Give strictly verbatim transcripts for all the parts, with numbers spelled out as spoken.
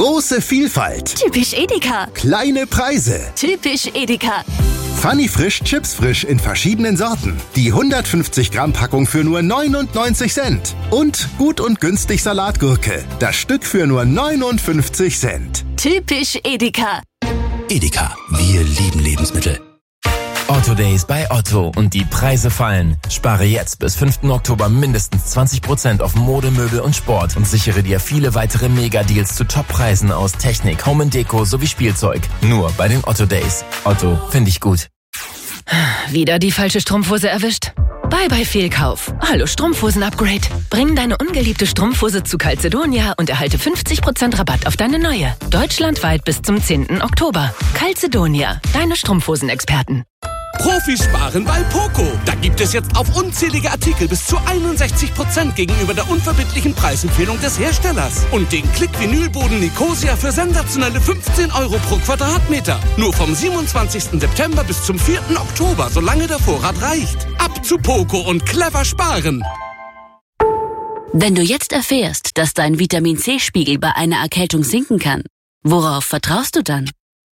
Große Vielfalt. Typisch Edeka. Kleine Preise. Typisch Edeka. Funny Frisch Chips Frisch in verschiedenen Sorten. Die hundertfünfzig Gramm Packung für nur neunundneunzig Cent. Und gut und günstig Salatgurke. Das Stück für nur neunundfünfzig Cent. Typisch Edeka. Edeka, wir lieben Lebensmittel. Otto Days bei Otto und die Preise fallen. Spare jetzt bis fünften Oktober mindestens zwanzig Prozent auf Mode, Möbel und Sport und sichere dir viele weitere Mega-Deals zu Top-Preisen aus Technik, Home and Deko sowie Spielzeug. Nur bei den Otto Days. Otto, finde ich gut. Wieder die falsche Strumpfhose erwischt? Bye bye Fehlkauf. Hallo Strumpfhosen-Upgrade. Bring deine ungeliebte Strumpfhose zu Calzedonia und erhalte fünfzig Prozent Rabatt auf deine neue. Deutschlandweit bis zum zehnten Oktober. Calzedonia, deine Strumpfhosen-Experten. Profis sparen bei Poco. Da gibt es jetzt auf unzählige Artikel bis zu einundsechzig Prozent gegenüber der unverbindlichen Preisempfehlung des Herstellers. Und den Klick-Vinylboden Nicosia für sensationelle fünfzehn Euro pro Quadratmeter. Nur vom siebenundzwanzigsten September bis zum vierten Oktober, solange der Vorrat reicht. Ab zu Poco und clever sparen. Wenn du jetzt erfährst, dass dein Vitamin-C-Spiegel bei einer Erkältung sinken kann, worauf vertraust du dann?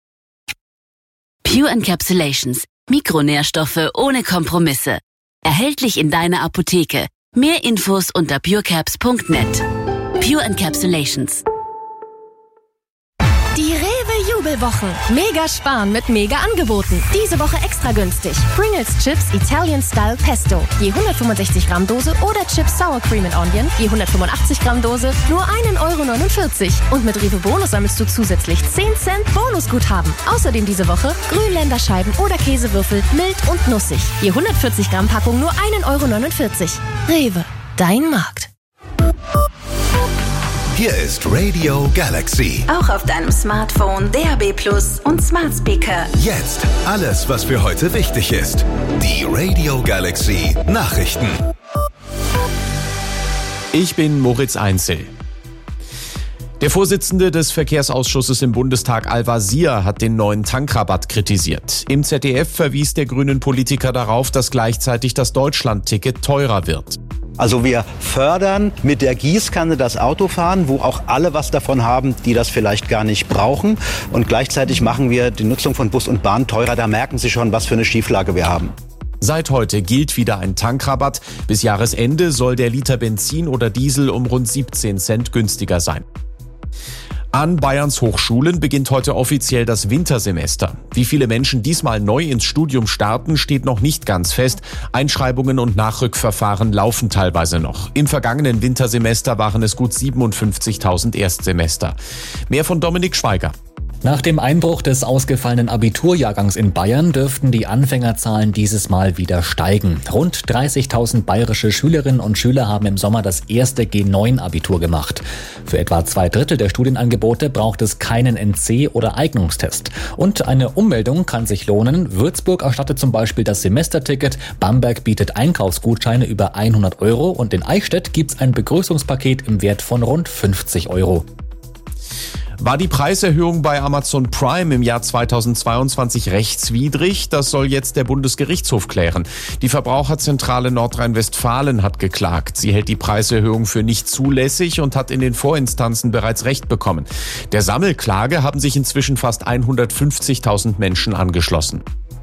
Pure Encapsulations. Mikronährstoffe ohne Kompromisse. Erhältlich in deiner Apotheke. Mehr Infos unter purecaps punkt net. Pure Encapsulations. Die Rewe-Jubelwochen. Mega sparen mit Mega-Angeboten. Diese Woche extra günstig. Pringles Chips Italian Style Pesto. Je hundertfünfundsechzig Gramm Dose oder Chips Sour Cream and Onion. Je hundertfünfundachtzig Gramm Dose. Nur ein Euro neunundvierzig. Und mit Rewe Bonus sammelst du zusätzlich zehn Cent Bonusguthaben. Außerdem diese Woche Grünländerscheiben oder Käsewürfel. Mild und nussig. Je hundertvierzig Gramm Packung nur ein Euro neunundvierzig. Rewe. Dein Markt. Hier ist Radio Galaxy. Auch auf deinem Smartphone, D A B Plus und Smart Speaker. Jetzt alles, was für heute wichtig ist. Die Radio Galaxy Nachrichten. Ich bin Moritz Einzel. Der Vorsitzende des Verkehrsausschusses im Bundestag Al-Wazir hat den neuen Tankrabatt kritisiert. Im Z D F verwies der grünen Politiker darauf, dass gleichzeitig das Deutschland-Ticket teurer wird. Also wir fördern mit der Gießkanne das Autofahren, wo auch alle was davon haben, die das vielleicht gar nicht brauchen. Und gleichzeitig machen wir die Nutzung von Bus und Bahn teurer. Da merken Sie schon, was für eine Schieflage wir haben. Seit heute gilt wieder ein Tankrabatt. Bis Jahresende soll der Liter Benzin oder Diesel um rund siebzehn Cent günstiger sein. An Bayerns Hochschulen beginnt heute offiziell das Wintersemester. Wie viele Menschen diesmal neu ins Studium starten, steht noch nicht ganz fest. Einschreibungen und Nachrückverfahren laufen teilweise noch. Im vergangenen Wintersemester waren es gut siebenundfünfzigtausend Erstsemester. Mehr von Dominik Schweiger. Nach dem Einbruch des ausgefallenen Abiturjahrgangs in Bayern dürften die Anfängerzahlen dieses Mal wieder steigen. Rund dreißigtausend bayerische Schülerinnen und Schüler haben im Sommer das erste G neun Abitur gemacht. Für etwa zwei Drittel der Studienangebote braucht es keinen N C- oder Eignungstest. Und eine Ummeldung kann sich lohnen. Würzburg erstattet zum Beispiel das Semesterticket, Bamberg bietet Einkaufsgutscheine über hundert Euro und in Eichstätt gibt's ein Begrüßungspaket im Wert von rund fünfzig Euro. War die Preiserhöhung bei Amazon Prime im Jahr zweitausendzweiundzwanzig rechtswidrig? Das soll jetzt der Bundesgerichtshof klären. Die Verbraucherzentrale Nordrhein-Westfalen hat geklagt. Sie hält die Preiserhöhung für nicht zulässig und hat in den Vorinstanzen bereits Recht bekommen. Der Sammelklage haben sich inzwischen fast hundertfünfzigtausend Menschen angeschlossen.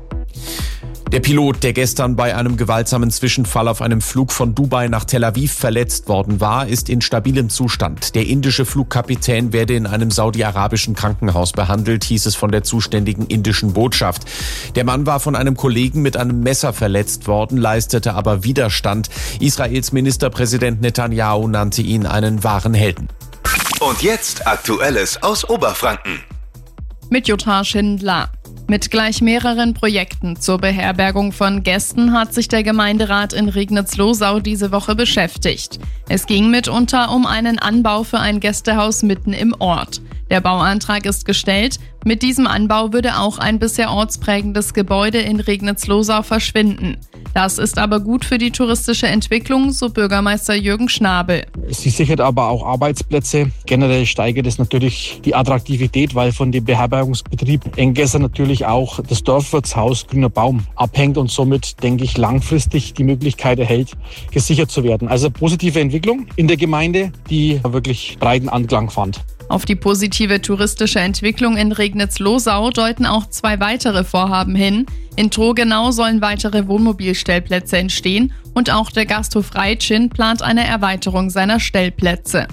Der Pilot, der gestern bei einem gewaltsamen Zwischenfall auf einem Flug von Dubai nach Tel Aviv verletzt worden war, ist in stabilem Zustand. Der indische Flugkapitän werde in einem saudi-arabischen Krankenhaus behandelt, hieß es von der zuständigen indischen Botschaft. Der Mann war von einem Kollegen mit einem Messer verletzt worden, leistete aber Widerstand. Israels Ministerpräsident Netanyahu nannte ihn einen wahren Helden. Und jetzt Aktuelles aus Oberfranken. Mit Jutta Schindler. Mit gleich mehreren Projekten zur Beherbergung von Gästen hat sich der Gemeinderat in Regnitz-Losau diese Woche beschäftigt. Es ging mitunter um einen Anbau für ein Gästehaus mitten im Ort. Der Bauantrag ist gestellt. Mit diesem Anbau würde auch ein bisher ortsprägendes Gebäude in Regnitz-Losau verschwinden. Das ist aber gut für die touristische Entwicklung, so Bürgermeister Jürgen Schnabel. Sie sichert aber auch Arbeitsplätze. Generell steigert es natürlich die Attraktivität, weil von dem Beherbergungsbetrieb Enggesser natürlich auch das Dorfwirtshaus Grüner Baum abhängt und somit, denke ich, langfristig die Möglichkeit erhält, gesichert zu werden. Also positive Entwicklung in der Gemeinde, die wirklich breiten Anklang fand. Auf die positive touristische Entwicklung in Regnitz-Losau deuten auch zwei weitere Vorhaben hin. In Trogenau sollen weitere Wohnmobilstellplätze entstehen und auch der Gasthof Reitschin plant eine Erweiterung seiner Stellplätze.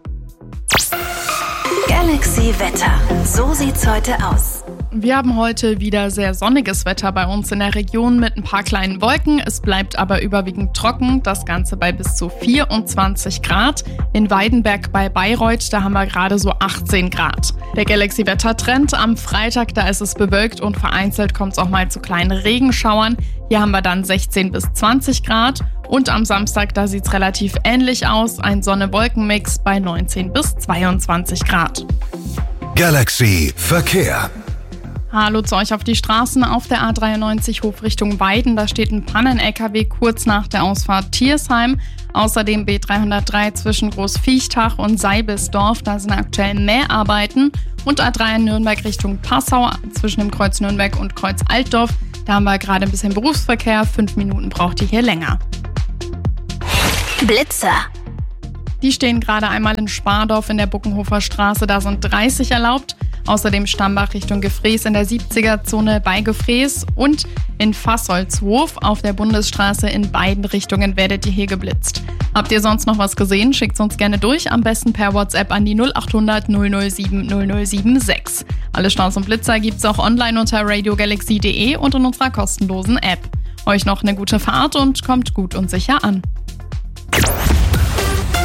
Galaxy Wetter. So sieht's heute aus. Wir haben heute wieder sehr sonniges Wetter bei uns in der Region mit ein paar kleinen Wolken. Es bleibt aber überwiegend trocken, das Ganze bei bis zu vierundzwanzig Grad. In Weidenberg bei Bayreuth, da haben wir gerade so achtzehn Grad. Der Galaxy-Wetter-Trend am Freitag, da ist es bewölkt und vereinzelt kommt es auch mal zu kleinen Regenschauern. Hier haben wir dann sechzehn bis zwanzig Grad. Und am Samstag, da sieht es relativ ähnlich aus. Ein Sonne-Wolken-Mix bei neunzehn bis zweiundzwanzig Grad. Galaxy Verkehr. Hallo zu euch auf die Straßen auf der A dreiundneunzig Hof Richtung Weiden. Da steht ein Pannen-L K W kurz nach der Ausfahrt Thiersheim. Außerdem B dreihundertdrei zwischen Großviechtach und Seibelsdorf. Da sind aktuell Mäharbeiten. Und A drei in Nürnberg Richtung Passau zwischen dem Kreuz Nürnberg und Kreuz Altdorf. Da haben wir gerade ein bisschen Berufsverkehr. Fünf Minuten braucht ihr hier länger. Blitzer. Die stehen gerade einmal in Spardorf in der Buckenhofer Straße. Da sind dreißig erlaubt. Außerdem Stambach Richtung Gefrees in der siebziger-Zone bei Gefrees und in Fassholzhof auf der Bundesstraße in beiden Richtungen werdet ihr hier geblitzt. Habt ihr sonst noch was gesehen? Schickt uns gerne durch, am besten per WhatsApp an die null acht hundert null null sieben null null sieben sechs. Alle Staus und Blitzer gibt's auch online unter radiogalaxy punkt de und in unserer kostenlosen App. Euch noch eine gute Fahrt und kommt gut und sicher an.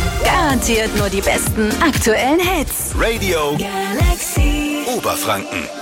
Garantiert nur die besten aktuellen Hits. Radio Galaxy Oberfranken.